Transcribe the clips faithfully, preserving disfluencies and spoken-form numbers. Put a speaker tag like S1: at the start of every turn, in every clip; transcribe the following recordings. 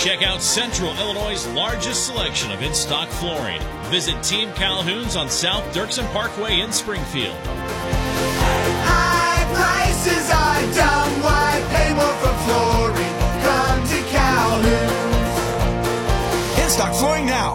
S1: Check out Central Illinois' largest selection of in-stock flooring. Visit Team Calhoun's on South Dirksen Parkway in Springfield.
S2: High prices are dumb. Why pay more for flooring? Come to Calhoun's.
S3: In-stock flooring now.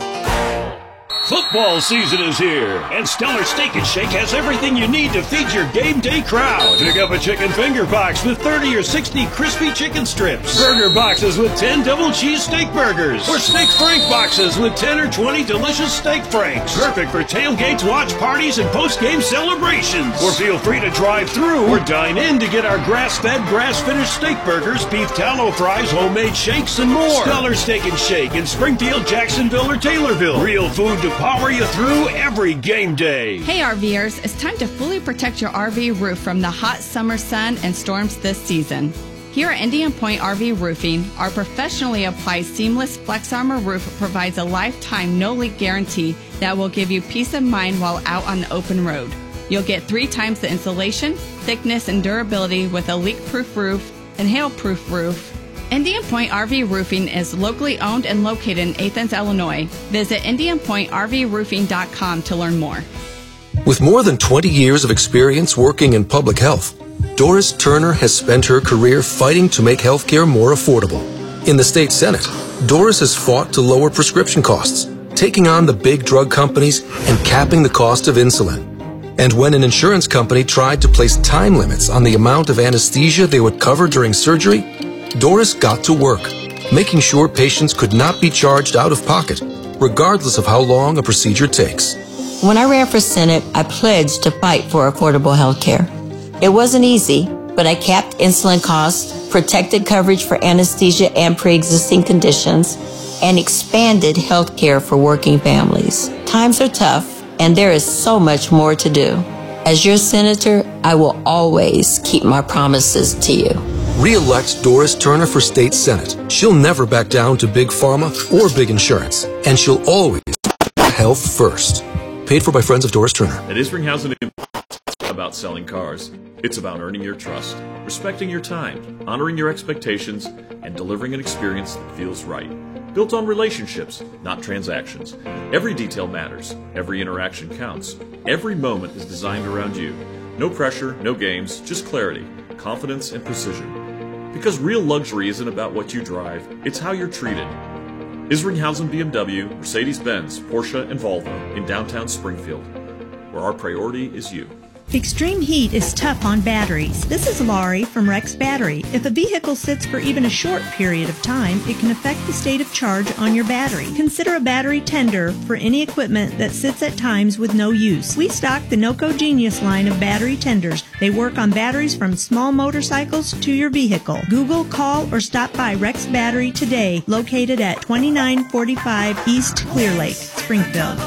S4: Football season is here, and Stellar Steak and Shake has everything you need to feed your game day crowd. Pick up a chicken finger box with thirty or sixty crispy chicken strips, burger boxes with ten double cheese steak burgers, or steak frank boxes with ten or twenty delicious steak franks. Perfect for tailgates, watch parties, and post-game celebrations. Or feel free to drive through or dine in to get our grass-fed, grass-finished steak burgers, beef tallow fries, homemade shakes, and more. Stellar Steak and Shake in Springfield, Jacksonville, or Taylorville. Real food to power you through every game day.
S5: Hey RVers, it's time to fully protect your R V roof from the hot summer sun and storms this season. Here at Indian Point R V Roofing, our professionally applied seamless Flex Armor roof provides a lifetime no-leak guarantee that will give you peace of mind while out on the open road. You'll get three times the insulation, thickness, and durability with a leak-proof roof and hail-proof roof. Indian Point R V Roofing is locally owned and located in Athens, Illinois. Visit indian point r v roofing dot com to learn more.
S6: With more than twenty years of experience working in public health, Doris Turner has spent her career fighting to make healthcare more affordable. In the state Senate, Doris has fought to lower prescription costs, taking on the big drug companies and capping the cost of insulin. And when an insurance company tried to place time limits on the amount of anesthesia they would cover during surgery, Doris got to work, making sure patients could not be charged out of pocket, regardless of how long a procedure takes.
S7: When I ran for Senate, I pledged to fight for affordable health care. It wasn't easy, but I capped insulin costs, protected coverage for anesthesia and pre-existing conditions, and expanded health care for working families. Times are tough, and there is so much more to do. As your senator, I will always keep my promises to you.
S6: Re-elect Doris Turner for State Senate. She'll never back down to big pharma or big insurance, and she'll always put health first. Paid for by friends of Doris Turner.
S8: At Isringhausen, it's about selling cars. It's about earning your trust, respecting your time, honoring your expectations, and delivering an experience that feels right. Built on relationships, not transactions. Every detail matters. Every interaction counts. Every moment is designed around you. No pressure, no games, just clarity, confidence, and precision. Because real luxury isn't about what you drive, it's how you're treated. Isringhausen B M W, Mercedes-Benz, Porsche, and Volvo in downtown Springfield, where our priority is you.
S9: Extreme heat is tough on batteries. This is Laurie from Rex Battery. If a vehicle sits for even a short period of time, it can affect the state of charge on your battery. Consider a battery tender for any equipment that sits at times with no use. We stock the NOCO Genius line of battery tenders. They work on batteries from small motorcycles to your vehicle. Google, call, or stop by Rex Battery today, located at twenty-nine forty-five East Clear Lake, Springfield.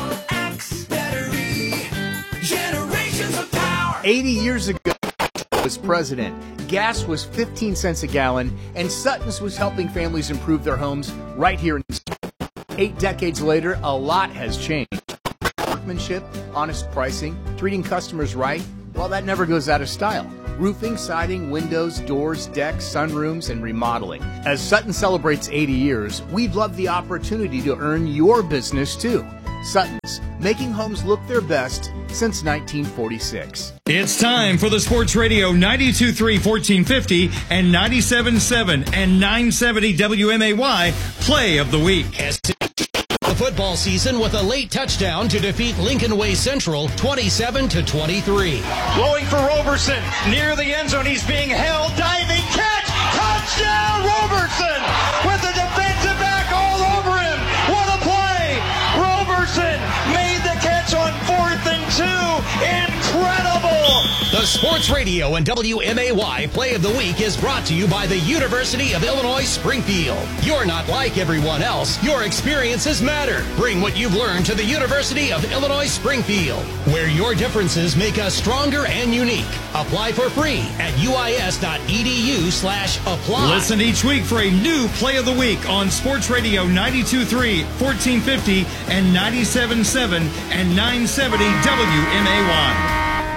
S10: eighty years ago, was president. Gas was fifteen cents a gallon, and Sutton's was helping families improve their homes right here in Eight decades later, a lot has changed. Workmanship, honest pricing, treating customers right, well, that never goes out of style. Roofing, siding, windows, doors, decks, sunrooms, and remodeling. As Sutton celebrates eighty years, we'd love the opportunity to earn your business too. Sutton's, making homes look their best since nineteen forty-six.
S11: It's time for the Sports Radio ninety-two point three, fourteen fifty and ninety-seven point seven and nine seventy W M A Y Play of the Week.
S12: The football season with a late touchdown to defeat Lincoln Way Central twenty-seven to twenty-three.
S13: Blowing for Roberson near the end zone. He's being held. Diving catch. Touchdown Roberson with the defensive back all over him. What a play. Roberson made the catch on fourth and two. Incredible.
S12: The Sports Radio and W M A Y Play of the Week is brought to you by the University of Illinois Springfield. You're not like everyone else. Your experiences matter. Bring what you've learned to the University of Illinois Springfield, where your differences make us stronger and unique. Apply for free at U I S dot E D U slash apply.
S11: Listen each week for a new Play of the Week on Sports Radio ninety-two point three, fourteen fifty and ninety-seven point seven and nine seventy W M A Y.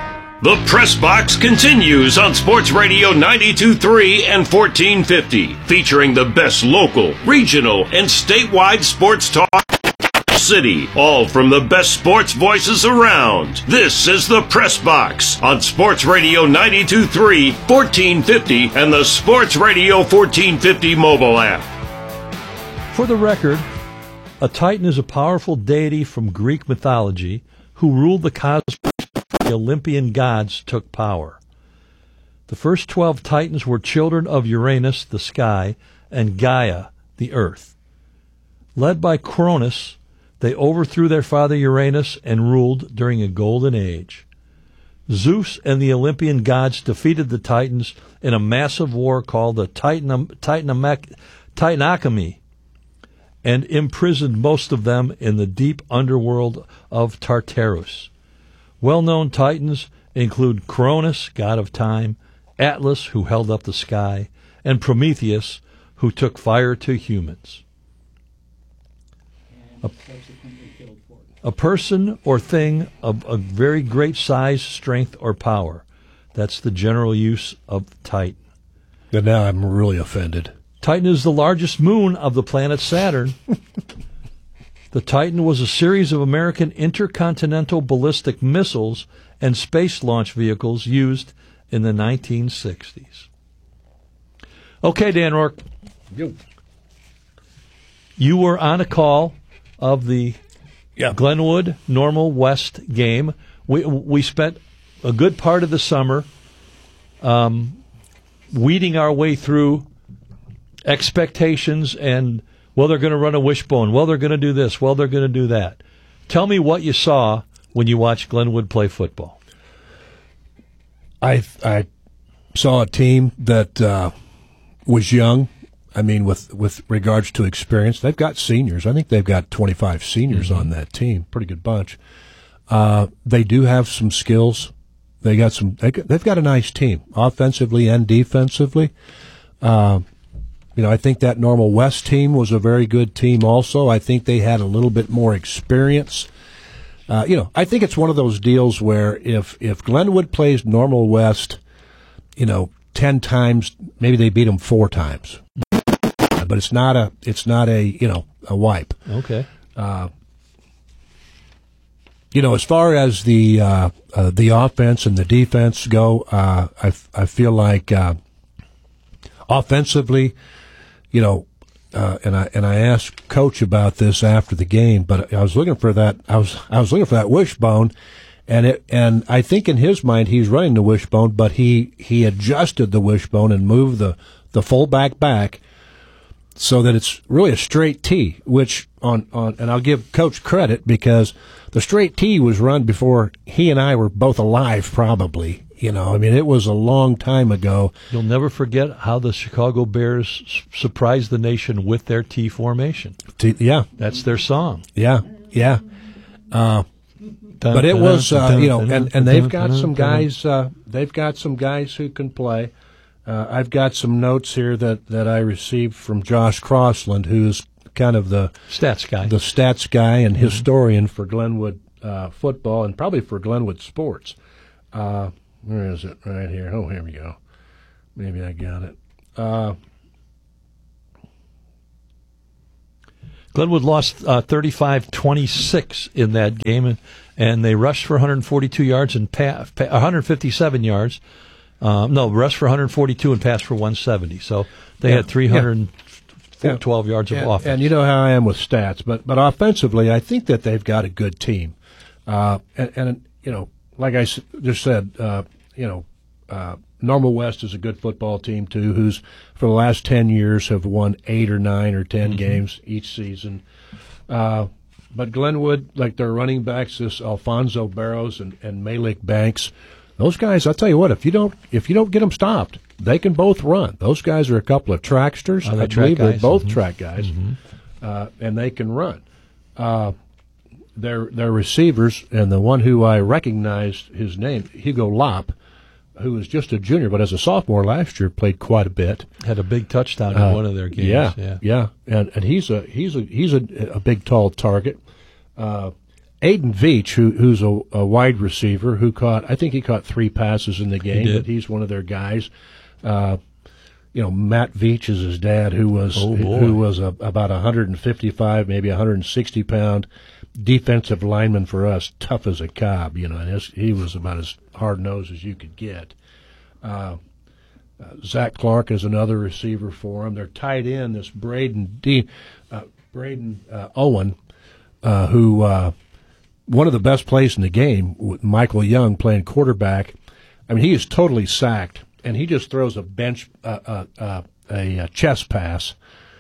S4: The Press Box continues on Sports Radio ninety-two point three and fourteen fifty, featuring the best local, regional, and statewide sports talk city, all from the best sports voices around. This is the Press Box on Sports Radio ninety-two point three, fourteen fifty, and the Sports Radio fourteen fifty mobile app.
S3: For the record, a Titan is a powerful deity from Greek mythology who ruled the cosmos before the Olympian gods took power. The first twelve Titans were children of Uranus, the sky, and Gaia, the earth. Led by Cronus, they overthrew their father Uranus and ruled during a golden age. Zeus and the Olympian gods defeated the Titans in a massive war called the Titan, Titanome- Titanocemy and imprisoned most of them in the deep underworld of Tartarus. Well-known Titans include Cronus, god of time, Atlas, who held up the sky, and Prometheus, who took fire to humans. A, a person or thing of a very great size, strength, or power. That's the general use of Titan.
S14: And now I'm really offended.
S3: Titan is the largest moon of the planet Saturn. The Titan was a series of American intercontinental ballistic missiles and space launch vehicles used in the nineteen sixties. Okay, Dan Rourke.
S14: Yo.
S3: You were on a call of the yeah. Glenwood Normal West game. We we spent a good part of the summer um, weeding our way through expectations and, well, they're going to run a wishbone. Well, they're going to do this. Well, they're going to do that. Tell me what you saw when you watched Glenwood play football.
S14: I I saw a team that uh, was young. I mean, with, with regards to experience, they've got seniors. I think they've got twenty-five seniors mm-hmm. on that team. Pretty good bunch. Uh, they do have some skills. They got some. They got, they've got a nice team, offensively and defensively. Uh, you know, I think that Normal West team was a very good team. Also, I think they had a little bit more experience. Uh, you know, I think it's one of those deals where if if Glenwood plays Normal West, you know, ten times, maybe they beat them four times. But it's not a it's not a you know a wipe.
S3: Okay.
S14: Uh, you know, as far as the uh, uh, the offense and the defense go, uh, I I feel like uh, offensively, you know, uh, and I and I asked Coach about this after the game, but I was looking for that I was I was looking for that wishbone, and it and I think in his mind he's running the wishbone, but he he adjusted the wishbone and moved the the fullback back, so that it's really a straight T, which on, on and I'll give Coach credit because the straight T was run before he and I were both alive, probably. You know, I mean, it was a long time ago.
S3: You'll never forget how the Chicago Bears s- surprised the nation with their T formation.
S14: T, yeah.
S3: That's their song.
S14: Yeah, yeah. Uh, but it was, uh, you know, and, and they've got some guys, uh, they've got some guys who can play. Uh, I've got some notes here that, that I received from Josh Crossland, who's kind of the
S3: stats guy,
S14: the stats guy and mm-hmm. historian for Glenwood uh, football and probably for Glenwood sports. Uh, where is it? Right here. Oh, here we go. Maybe I got it. Uh,
S3: Glenwood lost uh, thirty-five twenty-six in that game, and, and they rushed for one hundred forty-two yards and pa- pa- one hundred fifty-seven yards. Um, no, rushed for one hundred forty-two and passed for one hundred seventy. So they yeah, had three hundred twelve yeah. yards of
S14: and,
S3: offense.
S14: And you know how I am with stats, but but offensively, I think that they've got a good team. Uh, and, and you know, like I just said, uh, you know, uh, Normal West is a good football team too, who's for the last ten years have won eight or nine or ten mm-hmm. games each season. Uh, but Glenwood, like their running backs, this Alfonso Barrows and, and Malik Banks. Those guys, I'll tell you what, if you don't if you don't get them stopped, they can both run. Those guys are a couple of tracksters.
S3: Oh,
S14: I
S3: track
S14: believe
S3: guys.
S14: they're both
S3: mm-hmm.
S14: track guys,
S3: mm-hmm.
S14: uh, and they can run. Uh, their their receivers, and the one who I recognized his name, Hugo Lopp, who was just a junior, but as a sophomore last year played quite a bit.
S3: Had a big touchdown in uh, one of their games.
S14: Yeah,
S3: yeah,
S14: yeah. And and he's a he's a he's a, a big tall target. Uh, Aiden Veach, who, who's a, a wide receiver, who caught, I think he caught three passes in the game,
S3: he
S14: but he's one of their guys. Uh, you know, Matt Veach is his dad, who was
S3: oh,
S14: who was a, about one fifty-five, maybe one hundred sixty pound defensive lineman for us, tough as a cob. You know, and his, he was about as hard nosed as you could get. Uh, uh, Zach Clark is another receiver for him. They're tight end, this Braden D, uh, Braden uh, Owen, uh, who. Uh, One of the best plays in the game with Michael Young playing quarterback. I mean, he is totally sacked, and he just throws a bench, uh, uh, uh, a, a chest pass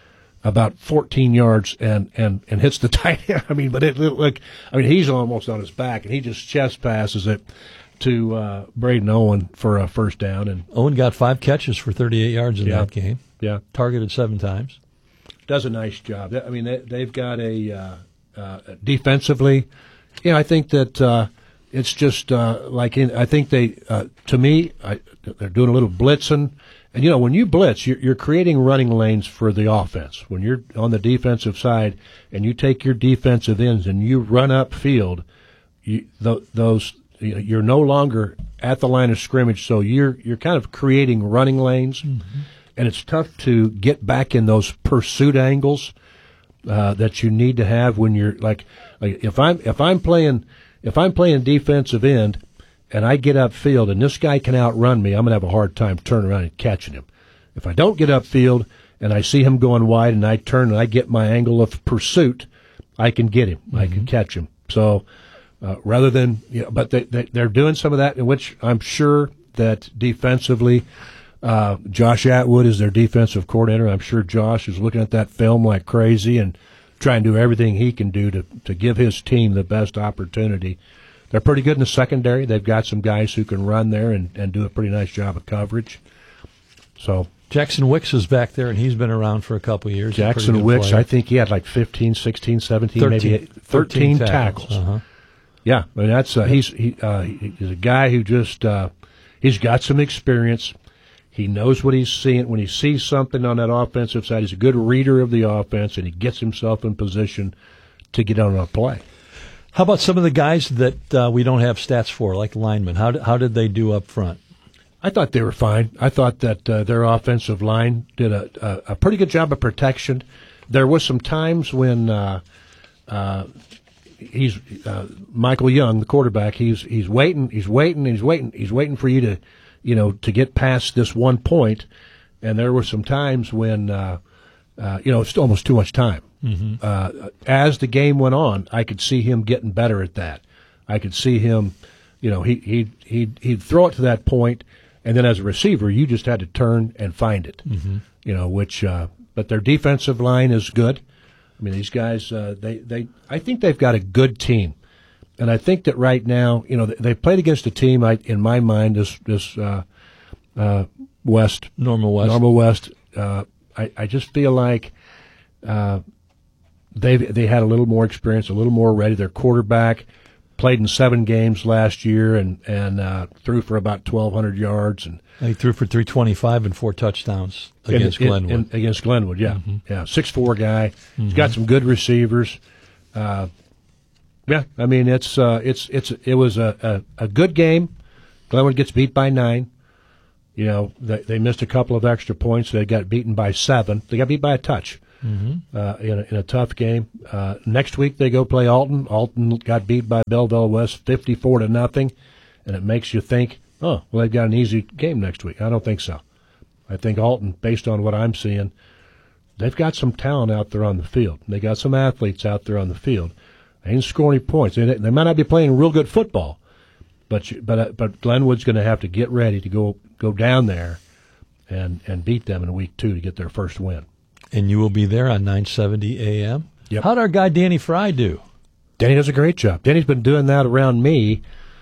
S14: about fourteen yards and, and, and hits the tight end. I mean, but it like I mean, he's almost on his back, and he just chest passes it to uh, Braden Owen for a first down. And
S3: Owen got five catches for thirty-eight yards in
S14: yeah,
S3: that game.
S14: Yeah,
S3: targeted seven times.
S14: Does a nice job. I mean, they, they've got a uh, uh, defensively. Yeah, I think that uh, it's just uh, like in, I think they, uh, to me, I, they're doing a little blitzing. And, you know, when you blitz, you're, you're creating running lanes for the offense. When you're on the defensive side and you take your defensive ends and you run upfield, you, th- those you're no longer at the line of scrimmage, so you're you're kind of creating running lanes. Mm-hmm. And it's tough to get back in those pursuit angles Uh, that you need to have when you're like, like if I'm if I'm playing if I'm playing defensive end and I get upfield and this guy can outrun me, I'm gonna have a hard time turning around and catching him. If I don't get upfield and I see him going wide and I turn and I get my angle of pursuit, I can get him. Mm-hmm. I can catch him. So uh, rather than you know, but they, they they're doing some of that, in which I'm sure that defensively. Uh, Josh Atwood is their defensive coordinator. I'm sure Josh is looking at that film like crazy and trying to do everything he can do to, to give his team the best opportunity. They're pretty good in the secondary. They've got some guys who can run there and, and do a pretty nice job of coverage. So
S3: Jackson Wicks is back there, and he's been around for a couple of years.
S14: Jackson Wicks, player. I think he had like fifteen, sixteen, seventeen, thirteen, maybe thirteen, thirteen tackles. tackles. Uh-huh. Yeah, I mean, that's uh, he's he, uh, he's a guy who just uh, he's got some experience. He knows what he's seeing. When he sees something on that offensive side, he's a good reader of the offense, and he gets himself in position to get on a play.
S3: How about some of the guys that uh, we don't have stats for, like linemen? How did, how did they do up front?
S14: I thought they were fine. I thought that uh, their offensive line did a, a, a pretty good job of protection. There was some times when uh, uh, he's uh, Michael Young, the quarterback. He's he's waiting. He's waiting. He's waiting. He's waiting for you to. you know, to get past this one point, and there were some times when, uh, uh, you know, it's almost too much time. Mm-hmm. Uh, as the game went on, I could see him getting better at that. I could see him, you know, he he he'd, he'd throw it to that point, and then as a receiver, you just had to turn and find it. Mm-hmm. You know, which, uh, but their defensive line is good. I mean, these guys, uh, they they, I think they've got a good team. And I think that right now, you know, they played against a team. I, in my mind, this this uh, uh, West,
S3: Normal West,
S14: Normal West. Uh, I, I just feel like uh, they they had a little more experience, a little more ready. Their quarterback played in seven games last year and and uh, threw for about twelve hundred yards, and
S3: he threw for three twenty five and four touchdowns against
S14: in,
S3: Glenwood.
S14: In, in, against Glenwood, yeah, mm-hmm. yeah, six four guy. Mm-hmm. He's got some good receivers. Uh, Yeah, I mean it's uh, it's it's it was a, a, a good game. Glenwood gets beat by nine. You know they they missed a couple of extra points. They got beaten by seven. They got beat by a touch mm-hmm. uh, in a, in a tough game. Uh, next week they go play Alton. Alton got beat by Belleville West fifty four to nothing, and it makes you think, oh, well they've got an easy game next week. I don't think so. I think Alton, based on what I'm seeing, they've got some talent out there on the field. They got some athletes out there on the field. They didn't score any points. They, they might not be playing real good football, but you, but uh, but Glenwood's going to have to get ready to go go down there and and beat them in week two to get their first win.
S3: And you will be there on nine seventy A M.
S14: Yep.
S3: How'd our guy Danny Fry do?
S14: Danny does a great job. Danny's been doing that around me,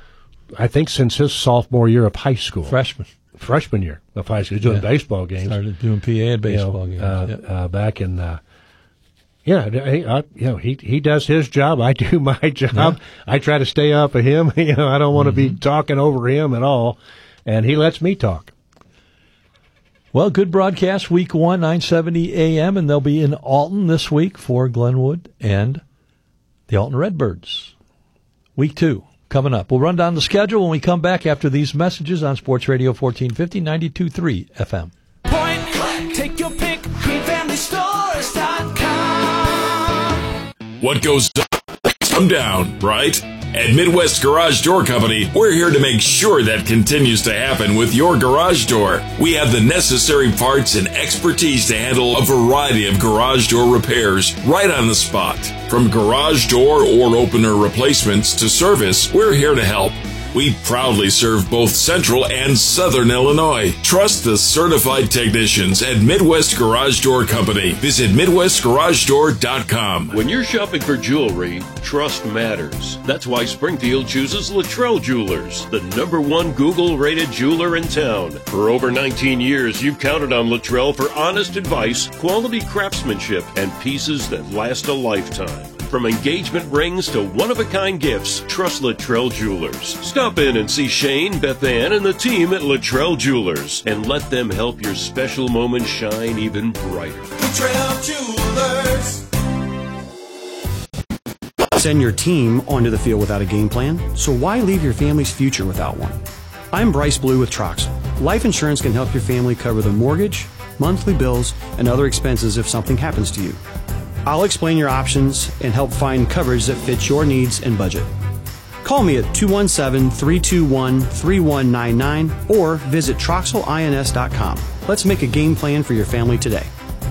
S14: I think, since his sophomore year of high school.
S3: Freshman.
S14: Freshman year of high school. He's doing
S3: yeah. baseball
S14: games.
S3: Started doing P A and baseball
S14: you know,
S3: games.
S14: Uh, yep. uh, back in... Uh, Yeah, he, I, you know, he he does his job. I do my job. Yeah. I try to stay off of him. You know, I don't want to mm-hmm. be talking over him at all, and he lets me talk.
S3: Well, good broadcast, week one, nine seventy A M, and they'll be in Alton this week for Glenwood and the Alton Redbirds. Week two coming up. We'll run down the schedule when we come back after these messages on Sports Radio fourteen fifty, ninety-two point three F M.
S2: Point blank, take your pick, green family stores dot com.
S15: What goes up, come down, right? At Midwest Garage Door Company, we're here to make sure that continues to happen with your garage door. We have the necessary parts and expertise to handle a variety of garage door repairs right on the spot. From garage door or opener replacements to service, we're here to help. We proudly serve both Central and Southern Illinois. Trust the certified technicians at Midwest Garage Door Company. Visit Midwest Garage Door dot com.
S4: When you're shopping for jewelry, trust matters. That's why Springfield chooses Luttrell Jewelers, the number one Google-rated jeweler in town. For over nineteen years, you've counted on Luttrell for honest advice, quality craftsmanship, and pieces that last a lifetime. From engagement rings to one-of-a-kind gifts, trust Luttrell Jewelers. Stop in and see Shane, Beth Ann, and the team at Luttrell Jewelers, and let them help your special moments shine even brighter.
S2: Luttrell Jewelers.
S16: Send your team onto the field without a game plan, so why leave your family's future without one? I'm Bryce Blue with Troxel. Life insurance can help your family cover the mortgage, monthly bills, and other expenses if something happens to you. I'll explain your options and help find coverage that fits your needs and budget. Call me at two one seven, three two one, three one nine nine or visit Troxel Ins dot com. Let's make a game plan for your family today.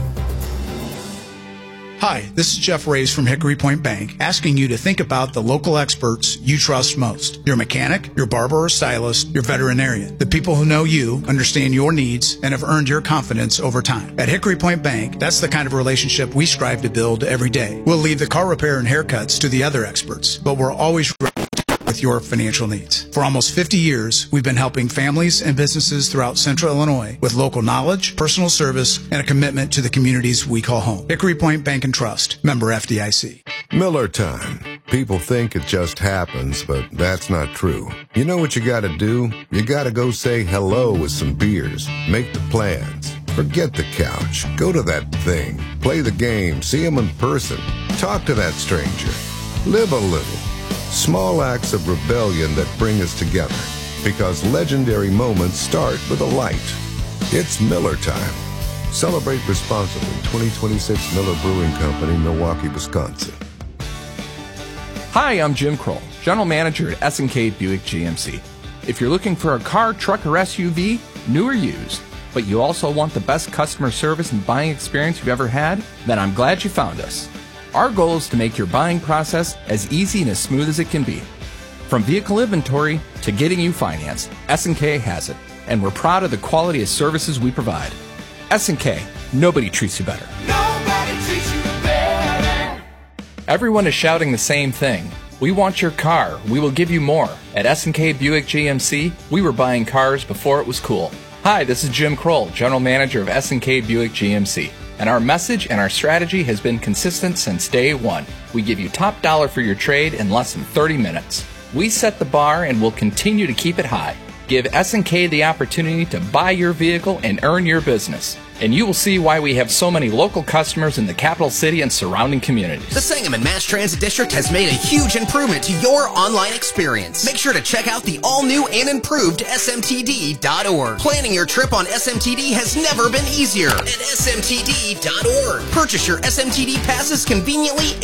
S17: Hi, this is Jeff Reyes from Hickory Point Bank, asking you to think about the local experts you trust most. Your mechanic, your barber or stylist, your veterinarian. The people who know you, understand your needs, and have earned your confidence over time. At Hickory Point Bank, that's the kind of relationship we strive to build every day. We'll leave the car repair and haircuts to the other experts, but we're always ready with your financial needs. For almost fifty years, we've been helping families and businesses throughout Central Illinois with local knowledge, personal service, and a commitment to the communities we call home. Hickory Point Bank and Trust, member F D I C.
S18: Miller time. People think it just happens, but that's not true. You know what you gotta do? You gotta go say hello with some beers. Make the plans. Forget the couch. Go to that thing. Play the game. See them in person. Talk to that stranger. Live a little. Small acts of rebellion that bring us together, because legendary moments start with a light. It's Miller time. Celebrate responsibly. twenty twenty-six Miller Brewing Company, Milwaukee, Wisconsin.
S19: Hi, I'm Jim Kroll, General Manager at S and K Buick G M C. If you're looking for a car, truck, or S U V, new or used, but you also want the best customer service and buying experience you've ever had, then I'm glad you found us. Our goal is to make your buying process as easy and as smooth as it can be. From vehicle inventory to getting you financed, S and K has it, and we're proud of the quality of services we provide. S and K, nobody treats you better.
S2: Nobody treats you better.
S19: Everyone is shouting the same thing. We want your car. We will give you more. At S and K Buick G M C, we were buying cars before it was cool. Hi, this is Jim Kroll, General Manager of S and K Buick G M C. And our message and our strategy has been consistent since day one. We give you top dollar for your trade in less than thirty minutes. We set the bar and will continue to keep it high. Give S and K the opportunity to buy your vehicle and earn your business. And you will see why we have so many local customers in the capital city and surrounding communities.
S20: The Sangamon Mass Transit District has made a huge improvement to your online experience. Make sure to check out the all-new and improved S M T D dot org. Planning your trip on S M T D has never been easier at S M T D dot org. Purchase your S M T D passes conveniently